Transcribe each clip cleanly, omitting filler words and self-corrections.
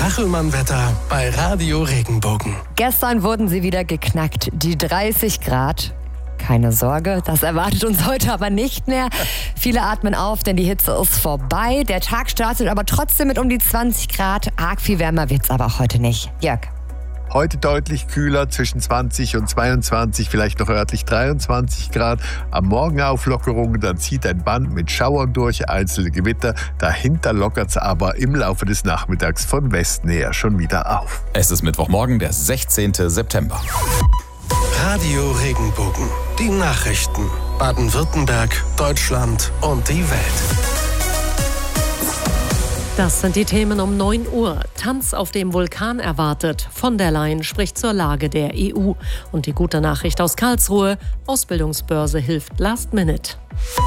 Kachelmann-Wetter bei Radio Regenbogen. Gestern wurden sie wieder geknackt, die 30 Grad. Keine Sorge, das erwartet uns heute aber nicht mehr. Viele atmen auf, denn die Hitze ist vorbei. Der Tag startet aber trotzdem mit um die 20 Grad. Arg viel wärmer wird's aber auch heute nicht. Jörg. Heute deutlich kühler, zwischen 20 und 22, vielleicht noch örtlich 23 Grad. Am Morgen Auflockerungen, dann zieht ein Band mit Schauern durch, einzelne Gewitter. Dahinter lockert es aber im Laufe des Nachmittags von Westen her schon wieder auf. Es ist Mittwochmorgen, der 16. September. Radio Regenbogen. Die Nachrichten. Baden-Württemberg, Deutschland und die Welt. Das sind die Themen um 9 Uhr. Tanz auf dem Vulkan erwartet. Von der Leyen spricht zur Lage der EU. Und die gute Nachricht aus Karlsruhe: Ausbildungsbörse hilft Last Minute.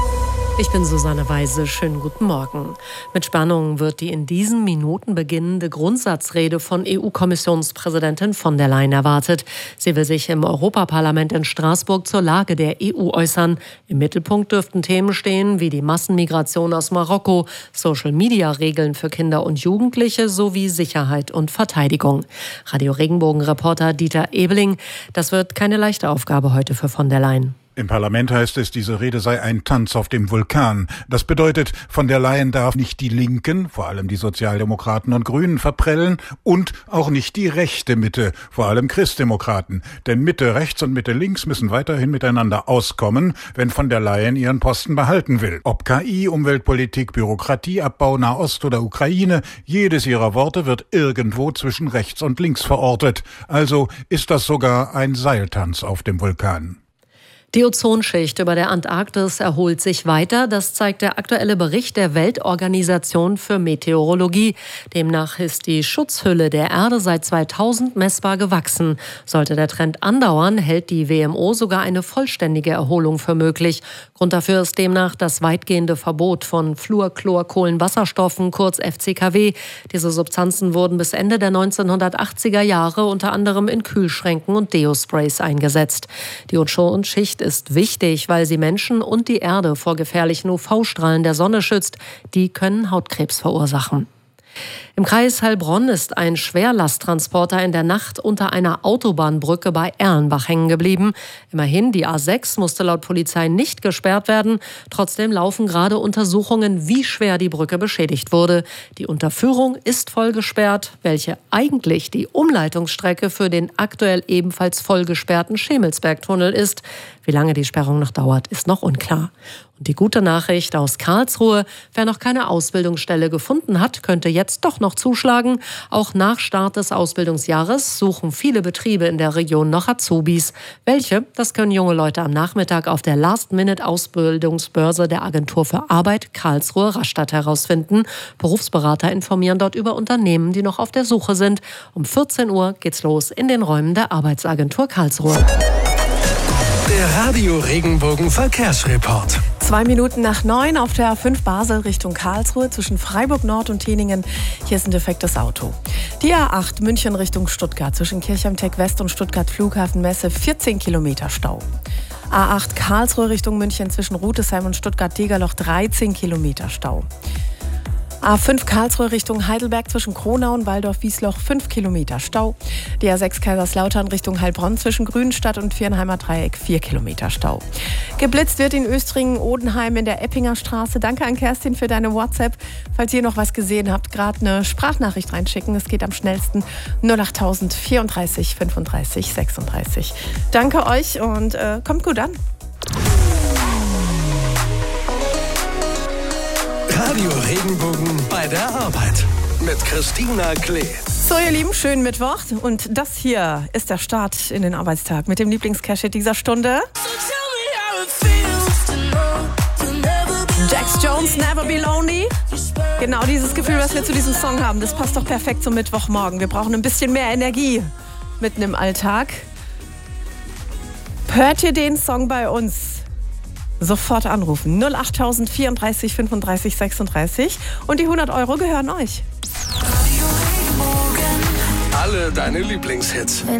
Ich bin Susanne Weise. Schönen guten Morgen. Mit Spannung wird die in diesen Minuten beginnende Grundsatzrede von EU-Kommissionspräsidentin von der Leyen erwartet. Sie will sich im Europaparlament in Straßburg zur Lage der EU äußern. Im Mittelpunkt dürften Themen stehen wie die Massenmigration aus Marokko, Social-Media-Regeln für Kinder und Jugendliche sowie Sicherheit und Verteidigung. Radio Regenbogen-Reporter Dieter Ebeling: Das wird keine leichte Aufgabe heute für von der Leyen. Im Parlament heißt es, diese Rede sei ein Tanz auf dem Vulkan. Das bedeutet, von der Leyen darf nicht die Linken, vor allem die Sozialdemokraten und Grünen, verprellen und auch nicht die rechte Mitte, vor allem Christdemokraten. Denn Mitte rechts und Mitte links müssen weiterhin miteinander auskommen, wenn von der Leyen ihren Posten behalten will. Ob KI, Umweltpolitik, Bürokratieabbau, Nahost oder Ukraine, jedes ihrer Worte wird irgendwo zwischen rechts und links verortet. Also ist das sogar ein Seiltanz auf dem Vulkan. Die Ozonschicht über der Antarktis erholt sich weiter. Das zeigt der aktuelle Bericht der Weltorganisation für Meteorologie. Demnach ist die Schutzhülle der Erde seit 2000 messbar gewachsen. Sollte der Trend andauern, hält die WMO sogar eine vollständige Erholung für möglich. Grund dafür ist demnach das weitgehende Verbot von Fluorchlorkohlenwasserstoffen, kurz FCKW. Diese Substanzen wurden bis Ende der 1980er Jahre unter anderem in Kühlschränken und Deo-Sprays eingesetzt. Die Ozonschicht ist wichtig, weil sie Menschen und die Erde vor gefährlichen UV-Strahlen der Sonne schützt. Die können Hautkrebs verursachen. Im Kreis Heilbronn ist ein Schwerlasttransporter in der Nacht unter einer Autobahnbrücke bei Erlenbach hängen geblieben. Immerhin, die A6 musste laut Polizei nicht gesperrt werden. Trotzdem laufen gerade Untersuchungen, wie schwer die Brücke beschädigt wurde. Die Unterführung ist voll gesperrt, welche eigentlich die Umleitungsstrecke für den aktuell ebenfalls voll gesperrten Schemelsbergtunnel ist. Wie lange die Sperrung noch dauert, ist noch unklar. Und die gute Nachricht aus Karlsruhe: Wer noch keine Ausbildungsstelle gefunden hat, könnte jetzt doch noch zuschlagen. Auch nach Start des Ausbildungsjahres suchen viele Betriebe in der Region noch Azubis. Welche? Das können junge Leute am Nachmittag auf der Last-Minute-Ausbildungsbörse der Agentur für Arbeit Karlsruhe-Rastatt herausfinden. Berufsberater informieren dort über Unternehmen, die noch auf der Suche sind. Um 14 Uhr geht's los in den Räumen der Arbeitsagentur Karlsruhe. Der Radio Regenbogen Verkehrsreport. 2 Minuten nach 9 auf der A5 Basel Richtung Karlsruhe zwischen Freiburg Nord und Teningen. Hier ist ein defektes Auto. Die A8 München Richtung Stuttgart zwischen Kirchheim-Tech West und Stuttgart Flughafen Messe 14 Kilometer Stau. A8 Karlsruhe Richtung München zwischen Rutesheim und Stuttgart-Degerloch 13 Kilometer Stau. A5 Karlsruhe Richtung Heidelberg zwischen Kronau und Waldorf-Wiesloch 5 Kilometer Stau. Die A6 Kaiserslautern Richtung Heilbronn zwischen Grünstadt und Viernheimer Dreieck 4 Kilometer Stau. Geblitzt wird in Östringen-Odenheim in der Eppinger Straße. Danke an Kerstin für deine WhatsApp. Falls ihr noch was gesehen habt, gerade eine Sprachnachricht reinschicken. Es geht am schnellsten 08000 34 35 36. Danke euch und kommt gut an. Radio Regenbogen bei der Arbeit mit Christina Klee. So, ihr Lieben, schönen Mittwoch. Und das hier ist der Start in den Arbeitstag mit dem Lieblingscash dieser Stunde. Jax Jones, Never Be Lonely. Genau dieses Gefühl, was wir zu diesem Song haben, das passt doch perfekt zum Mittwochmorgen. Wir brauchen ein bisschen mehr Energie mitten im Alltag. Hört ihr den Song bei uns? Sofort anrufen. 08000 34 35 36. Und die 100 € gehören euch. Alle deine Lieblingshits.